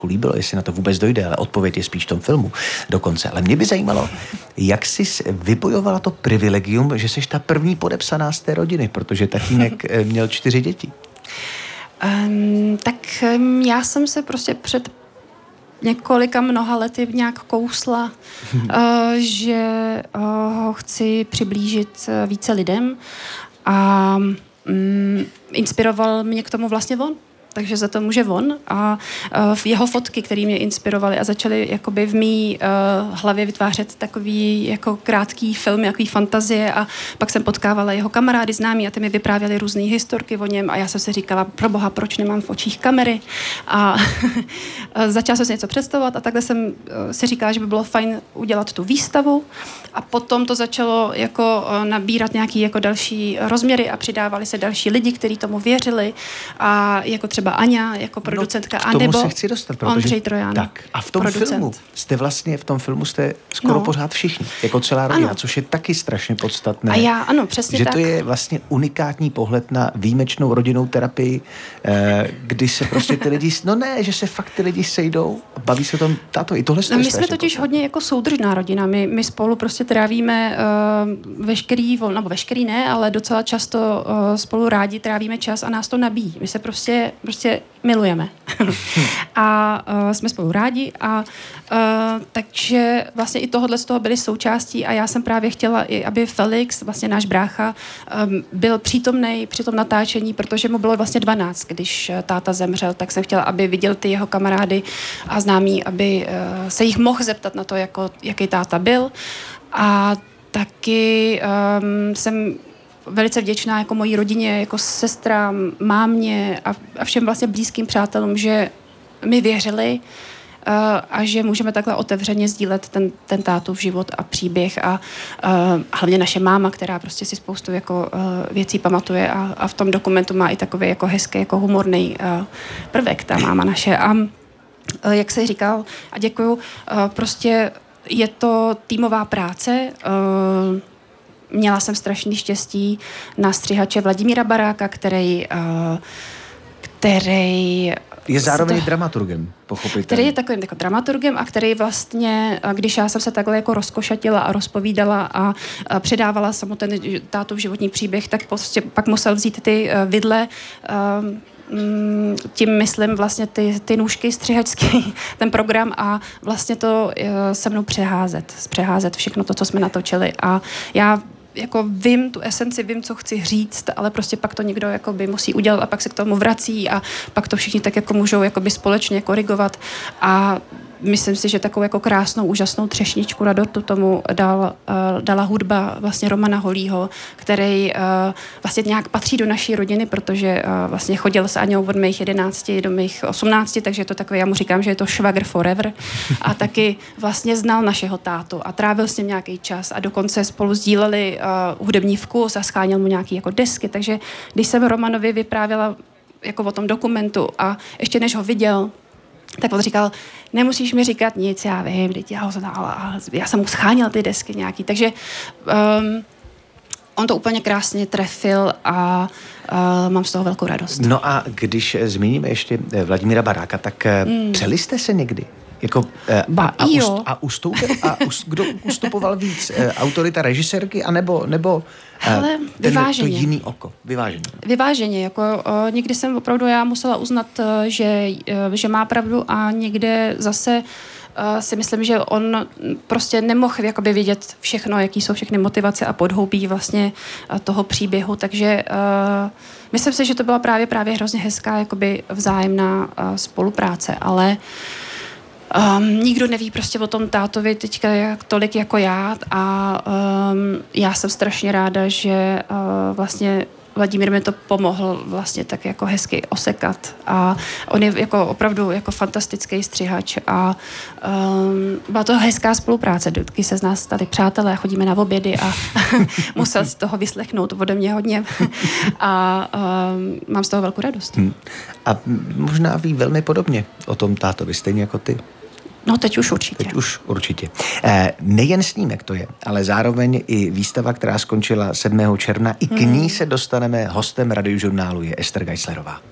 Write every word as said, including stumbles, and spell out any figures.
líbilo, jestli na to vůbec dojde, ale odpověď je spíš v tom filmu dokonce. Ale mě by zajímalo, jak jsi vybojovala to privilegium, že jsi ta první podepsaná z té rodiny, protože tatínek měl čtyři děti. Um, tak um, já jsem se prostě před několika mnoha lety nějak kousla, uh, že uh, ho chci přiblížit více lidem a um, inspiroval mě k tomu vlastně on. Takže za to může on a uh, jeho fotky, které mě inspirovaly a začaly jakoby v mý uh, hlavě vytvářet takový jako krátký film, jaký fantazie a pak jsem potkávala jeho kamarády známí a ty mi vyprávěli různé historky o něm a já jsem si říkala, proboha, proč nemám v očích kamery a začala jsem si něco představovat a takhle jsem uh, si říkala, že by bylo fajn udělat tu výstavu a potom to začalo jako uh, nabírat nějaký jako další rozměry a přidávali se další lidi, kteří tomu věřili a jako třeba třeba Aňa jako producentka, no, anebo se chci dostat, protože... Ondřej Trojan. Tak. A v tom producent. filmu jste vlastně, v tom filmu jste skoro no. pořád všichni, jako celá rodina, ano. což je taky strašně podstatné. A já, ano, přesně že tak. to je vlastně unikátní pohled na výjimečnou rodinnou terapii, eh, kdy se prostě ty lidi, no ne, že se fakt ty lidi sejdou a baví se o tom, táto, i tohle no, my jsme totiž podstatné. Hodně jako soudržná rodina, my, my spolu prostě trávíme uh, veškerý, nebo veškerý ne, ale docela často uh, spolu rádi trávíme čas a nás to nabíjí. My se prostě, prostě milujeme. a uh, jsme spolu rádi a uh, takže vlastně i tohohle z toho byli součástí a já jsem právě chtěla i, aby Felix, vlastně náš brácha, um, byl přítomnej při tom natáčení, protože mu bylo vlastně dvanáct, když táta zemřel, tak jsem chtěla, aby viděl ty jeho kamarády a známí, aby uh, se jich mohl zeptat na to, jako, jaký táta byl. A taky um, jsem velice vděčná jako mojí rodině, jako sestrám, mámě a, a všem vlastně blízkým přátelům, že mi věřili uh, a že můžeme takhle otevřeně sdílet ten, ten tátův život a příběh a uh, hlavně naše máma, která prostě si spoustu jako uh, věcí pamatuje a, a v tom dokumentu má i takový jako hezký, jako humorný uh, prvek, ta máma naše. A uh, jak se říkal, a děkuju, uh, prostě je to týmová práce. Uh, Měla jsem strašný štěstí na střihače Vladimíra Baráka, který, uh, který je zároveň to, dramaturgem, pochopitelně. Který je takovým jako dramaturgem a který vlastně, když já jsem se takhle jako rozkošatila a rozpovídala a, a předávala samu ten tátův životní příběh, tak prostě pak musel vzít ty uh, vidle, uh, tím myslím vlastně ty, ty nůžky střihačský, ten program a vlastně to uh, se mnou přeházet, přeházet všechno to, co jsme natočili a já jako vím tu esenci, vím, co chci říct, ale prostě pak to někdo jakoby musí udělat a pak se k tomu vrací a pak to všichni tak jako můžou jakoby společně korigovat a myslím si, že takovou jako krásnou, úžasnou třešničku na dortu tomu dal, uh, dala hudba vlastně Romana Holího, který uh, vlastně nějak patří do naší rodiny, protože uh, vlastně chodil s Aňou od mých jedenácti do mých osmnácti, takže je to takové, já mu říkám, že je to švagr forever a taky vlastně znal našeho tátu a trávil s ním nějaký čas a dokonce spolu sdíleli uh, hudební vkus a scháněl mu nějaký jako desky, takže když jsem Romanovi vyprávěla jako o tom dokumentu a ještě než ho viděl, tak on říkal, nemusíš mi říkat nic, já vím, teď já ho znala, já jsem mu scháněl ty desky nějaký, takže um, on to úplně krásně trefil a uh, mám z toho velkou radost. No a když zmíníme ještě Vladimíra Baráka, tak mm. přeli jste se někdy? Jako, ba, a, jo. ust, a, ustoupil, a ust, kdo ustupoval víc? Autorita režisérky, anebo, nebo Hele, vyváženě. To jiný oko? Vyváženě. Vyváženě. Jako, uh, někdy jsem opravdu já musela uznat, uh, že, uh, že má pravdu a někde zase uh, si myslím, že on prostě nemohl jakoby vidět všechno, jaký jsou všechny motivace a podhoubí vlastně uh, toho příběhu, takže uh, myslím si, že to byla právě právě hrozně hezká jakoby vzájemná uh, spolupráce, ale Um, nikdo neví prostě o tom tátovi teďka jak, tolik jako já a um, já jsem strašně ráda, že uh, vlastně Vladimír mi to pomohl vlastně tak jako hezky osekat a on je jako opravdu jako fantastický střihač a um, byla to hezká spolupráce, vždycky se z nás stali přátelé, chodíme na obědy a musel si toho vyslechnout ode mě hodně a um, mám z toho velkou radost. Hmm. A možná ví velmi podobně o tom tátovi, stejně jako ty. No teď už určitě. Teď už určitě. Eh, nejen snímek to je, ale zároveň i výstava, která skončila sedmého června. I k ní se dostaneme. Hostem radiožurnálu je Ester Geislerová.